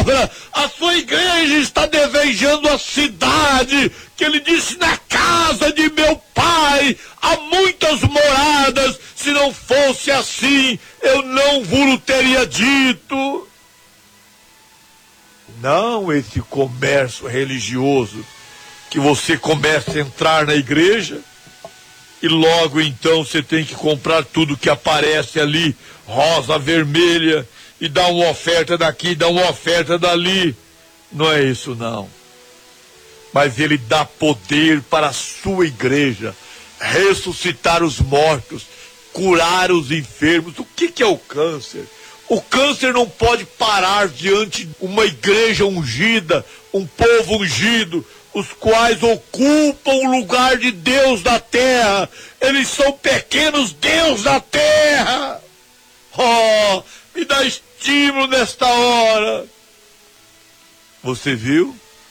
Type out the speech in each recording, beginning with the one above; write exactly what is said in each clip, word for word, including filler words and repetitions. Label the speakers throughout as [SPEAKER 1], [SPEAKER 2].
[SPEAKER 1] palavra. A sua igreja está desejando a cidade, que ele disse: na casa de meu pai há muitas moradas, se não fosse assim, eu não vos teria dito. Não esse comércio religioso, que você começa a entrar na igreja e logo então você tem que comprar tudo que aparece ali, rosa, vermelha, e dá uma oferta daqui, dá uma oferta dali. Não é isso não. Mas ele dá poder para a sua igreja ressuscitar os mortos, curar os enfermos. O que que é o câncer? O câncer não pode parar diante de uma igreja ungida, um povo ungido, os quais ocupam o lugar de Deus na terra. Eles são pequenos Deus na terra. Oh, me dá estímulo nesta hora. Você viu?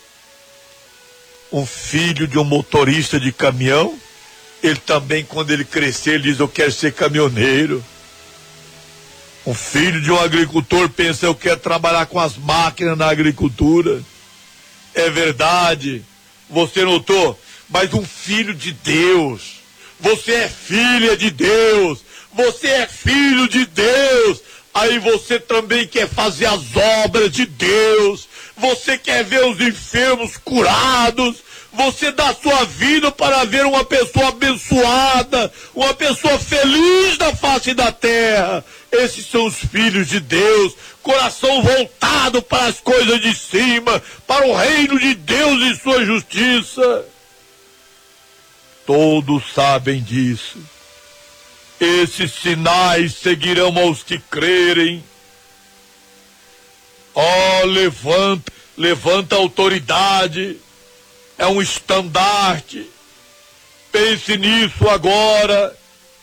[SPEAKER 1] Um filho de um motorista de caminhão, ele também, quando ele crescer, ele diz: eu quero ser caminhoneiro. Um filho de um agricultor pensa: eu quero trabalhar com as máquinas na agricultura. É verdade. Você notou? Mas um filho de Deus, você é filha de Deus, você é filho de Deus, aí você também quer fazer as obras de Deus, você quer ver os enfermos curados, você dá sua vida para ver uma pessoa abençoada, uma pessoa feliz na face da terra. Esses são os filhos de Deus, coração voltado para as coisas de cima, para o reino de Deus e sua justiça. Todos sabem disso. Esses sinais seguirão aos que crerem. Oh, levanta, levanta a autoridade. É um estandarte. Pense nisso agora.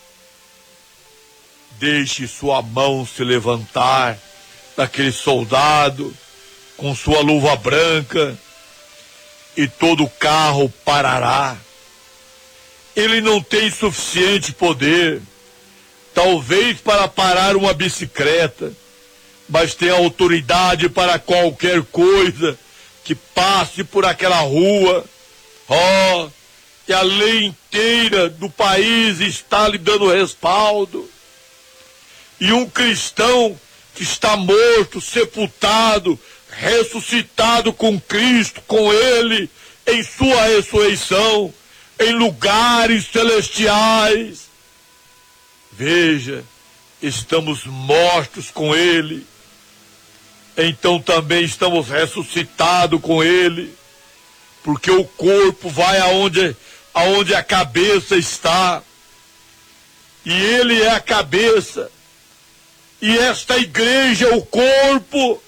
[SPEAKER 1] Deixe sua mão se levantar daquele soldado com sua luva branca e todo o carro parará. Ele não tem suficiente poder, talvez para parar uma bicicleta, mas tem autoridade para qualquer coisa que passe por aquela rua. Oh, e a lei inteira do país está lhe dando respaldo. E um cristão que está morto, sepultado, ressuscitado com Cristo, com Ele, em sua ressurreição, em lugares celestiais. Veja, estamos mortos com Ele, então também estamos ressuscitados com Ele, porque o corpo vai aonde, aonde a cabeça está, e Ele é a cabeça. E esta igreja é o corpo.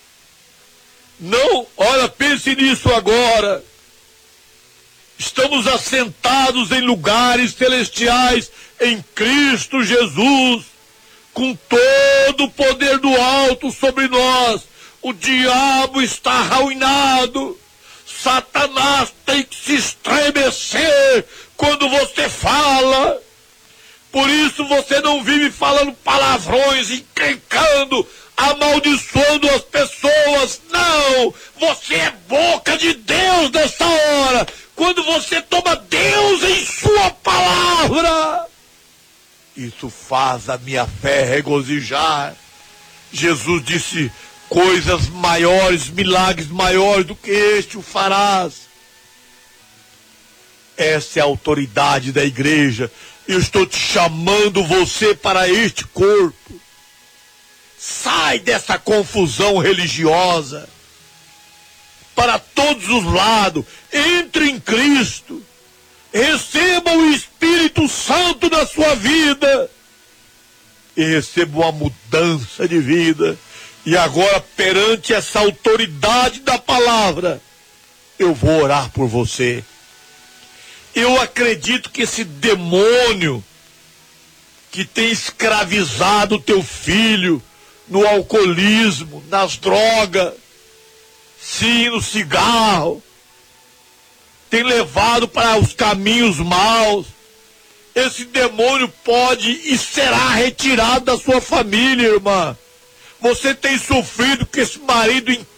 [SPEAKER 1] Não, olha, pense nisso agora. Estamos assentados em lugares celestiais em Cristo Jesus, com todo o poder do alto sobre nós. O diabo está arruinado. Satanás tem que se estremecer quando você fala. Por isso você não vive falando palavrões, encrencando, amaldiçoando as pessoas. Não! Você é boca de Deus nessa hora. Quando você toma Deus em sua palavra, isso faz a minha fé regozijar. Jesus disse: coisas maiores, milagres maiores do que este o farás. Essa é a autoridade da igreja. Eu estou te chamando você para este corpo. Sai dessa confusão religiosa. Para todos os lados. Entre em Cristo. Receba o Espírito Santo na sua vida. E receba uma mudança de vida. E agora, perante essa autoridade da palavra, eu vou orar por você. Eu acredito que esse demônio que tem escravizado o teu filho no alcoolismo, nas drogas, sim, no cigarro, tem levado para os caminhos maus, esse demônio pode e será retirado da sua família, irmã. Você tem sofrido com esse marido